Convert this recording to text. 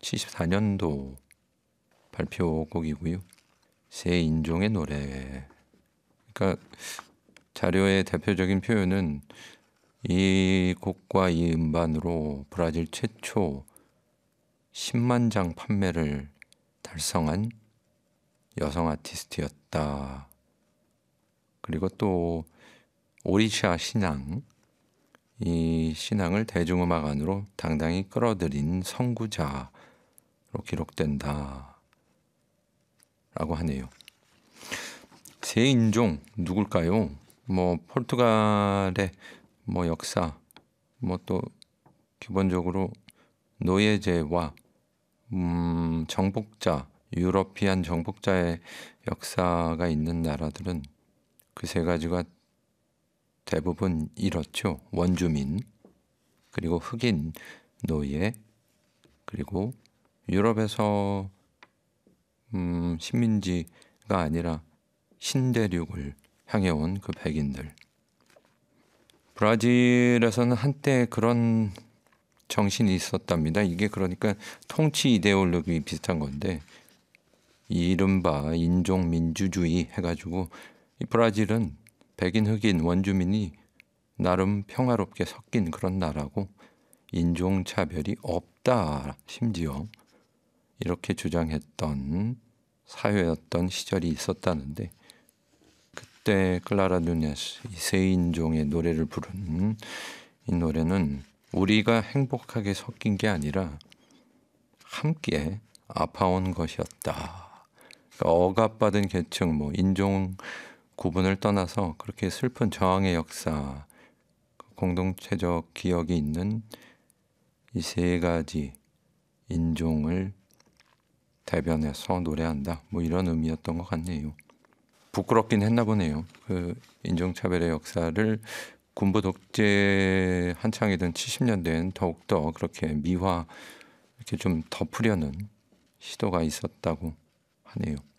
74년도 발표곡이고요. 새 인종의 노래. 그러니까 자료의 대표적인 표현은 이 곡과 이 음반으로 브라질 최초 10만 장 판매를 달성한 여성 아티스트였다. 그리고 또 오리샤 신앙, 이 신앙을 대중음악 안으로 당당히 끌어들인 선구자로 기록된다 라고 하네요. 새 인종 누굴까요? 포르투갈의 역사, 또 기본적으로 노예제와 정복자, 유러피안 정복자의 역사가 있는 나라들은 그 세 가지가 대부분 이렇죠. 원주민, 그리고 흑인 노예, 그리고 유럽에서 식민지가 아니라 신대륙을 향해 온 그 백인들. 브라질에서는 한때 그런 정신이 있었답니다. 이게 그러니까 통치 이데올로기 비슷한 건데, 이른바 인종민주주의 해가지고 이 브라질은 백인, 흑인, 원주민이 나름 평화롭게 섞인 그런 나라고 인종차별이 없다, 심지어 이렇게 주장했던 사회였던 시절이 있었다는데, 그때 클라라 누네스, 이 새 인종의 노래를 부른 이 노래는 우리가 행복하게 섞인 게 아니라 함께 아파온 것이었다. 그러니까 억압받은 계층, 인종 구분을 떠나서 그렇게 슬픈 저항의 역사, 공동체적 기억이 있는 이 세 가지 인종을 대변해서 노래한다. 이런 의미였던 것 같네요. 부끄럽긴 했나 보네요. 그 인종차별의 역사를 군부 독재 한창이던 70년대엔 더욱더 그렇게 미화, 이렇게 좀 덮으려는 시도가 있었다고 하네요.